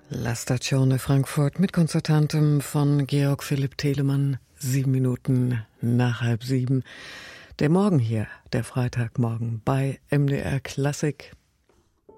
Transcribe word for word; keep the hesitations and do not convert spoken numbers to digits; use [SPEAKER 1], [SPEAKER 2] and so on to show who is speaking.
[SPEAKER 1] La Stazione Frankfurt mit Konzertantem von Georg Philipp Telemann, sieben Minuten nach halb sieben. Der Morgen hier, der Freitagmorgen bei M D R Klassik.